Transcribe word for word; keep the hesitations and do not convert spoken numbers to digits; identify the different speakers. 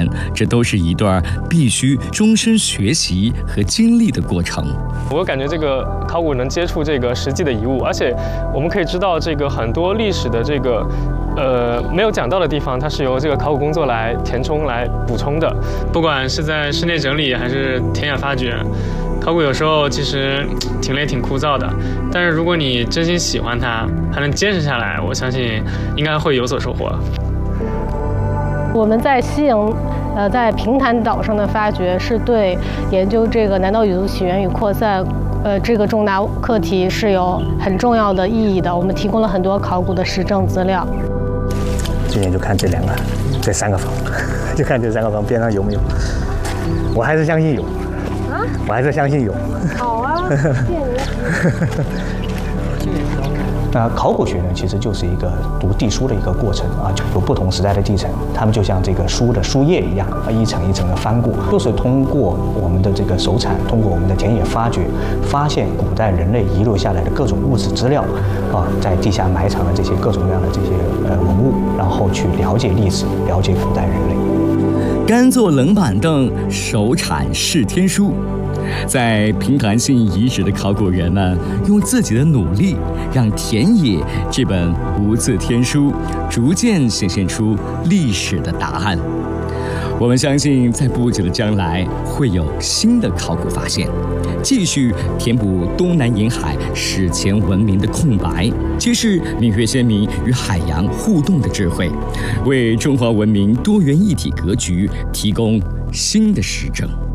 Speaker 1: 然，这都是一段必须终身学习和经历的过程。
Speaker 2: 我感觉这个考古能接触这个实际的遗物，而且我们可以知道这个很多历史的这个呃没有讲到的地方，它是由这个考古工作来填充、来补充的。不管是在室内整理还是田野发掘，考古有时候其实挺累、挺枯燥的。但是如果你真心喜欢它，还能坚持下来，我相信应该会有所收获。
Speaker 3: 我们在西营，呃，在平潭岛上的发掘，是对研究这个南岛语族起源与扩散，呃，这个重大课题是有很重要的意义的。我们提供了很多考古的实证资料。
Speaker 4: 今天就看这两个，这三个房，就看这三个房边上有没有。我还是相信有。啊？我还是相信有。
Speaker 3: 好啊，谢谢您。
Speaker 5: 那考古学呢，其实就是一个读地书的一个过程啊，就有不同时代的地层，它们就像这个书的书页一样啊，一层一层的翻过，就是通过我们的这个手产，通过我们的田野发掘，发现古代人类遗留下来的各种物质资料啊，在地下埋藏的这些各种各样的这些呃文物，然后去了解历史，了解古代人类。
Speaker 1: 干坐冷板凳，手产视天书。在平潭信遗址的考古人们，用自己的努力，让田野这本无字天书逐渐显现出历史的答案。我们相信，在不久的将来，会有新的考古发现，继续填补东南沿海史前文明的空白，揭示闽粤先民与海洋互动的智慧，为中华文明多元一体格局提供新的实证。